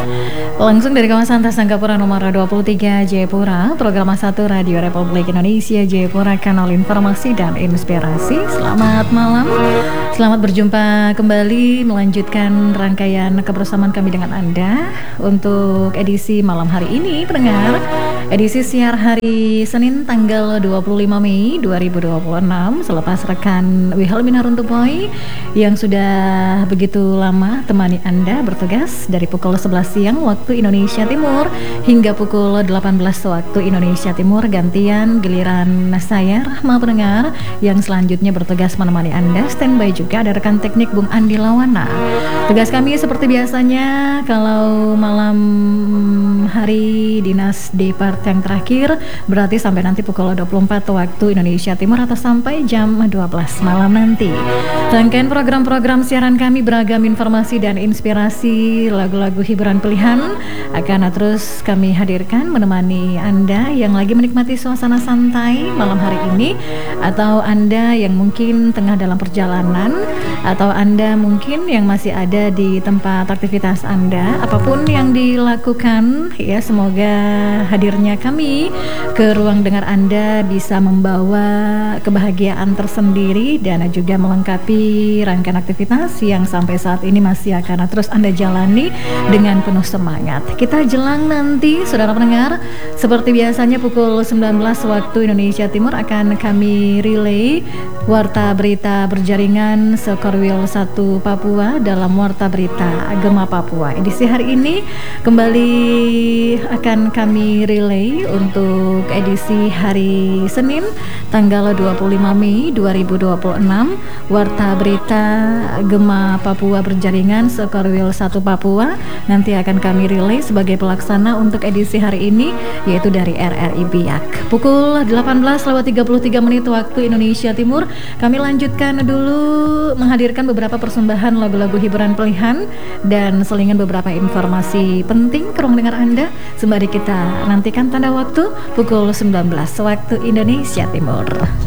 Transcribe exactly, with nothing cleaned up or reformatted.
Langsung dari kawasan Tasangkapura nomor dua puluh tiga Jayapura, program satu Radio Republik Indonesia Jayapura, kanal informasi dan inspirasi. Selamat malam, selamat berjumpa kembali, melanjutkan rangkaian kebersamaan kami dengan Anda untuk edisi malam hari ini, pendengar. Edisi siar hari Senin tanggal dua puluh lima Mei dua ribu dua puluh enam, selepas rekan Wihelmina Runtuboy yang sudah begitu lama temani Anda bertugas dari pukul sebelas siang waktu Indonesia Timur hingga pukul delapan belas waktu Indonesia Timur. Gantian giliran saya, Rahma, pendengar, yang selanjutnya bertugas menemani Anda. Standby juga ada rekan teknik Bung Andi Lawana. Tugas kami seperti biasanya, kalau malam hari dinas depart yang terakhir berarti sampai nanti pukul dua puluh empat waktu Indonesia Timur atau sampai jam dua belas malam nanti. Rangkaian program-program siaran kami beragam informasi dan inspirasi, lagu-lagu hiburan pilihan akan terus kami hadirkan menemani Anda yang lagi menikmati suasana santai malam hari ini, atau Anda yang mungkin tengah dalam perjalanan, atau Anda mungkin yang masih ada di tempat aktivitas Anda. Apapun yang dilakukan, ya, semoga hadirnya kami ke ruang dengar Anda bisa membawa kebahagiaan tersendiri dan juga melengkapi rangkaian aktivitas yang sampai saat ini masih akan terus Anda jalani dengan penuh semangat. Kita jelang nanti, saudara pendengar, seperti biasanya pukul sembilan belas waktu Indonesia Timur akan kami relay warta berita berjaringan Sekorwil satu Papua dalam warta berita Gema Papua. Edisi hari ini kembali akan kami relay untuk edisi hari Senin tanggal dua puluh lima Mei dua ribu dua puluh enam, warta berita Gema Papua berjaringan Sekorwil satu Papua nanti akan kami relay sebagai pelaksana untuk edisi hari ini, yaitu dari R R I Biak. Pukul delapan belas lewat tiga puluh tiga menit waktu Indonesia Timur, kami lanjutkan dulu menghadirkan beberapa persembahan lagu-lagu hiburan pilihan dan selingan beberapa informasi penting ke ruang dengar Anda. Sembari kita nantikan tanda waktu pukul sembilan belas waktu Indonesia Timur.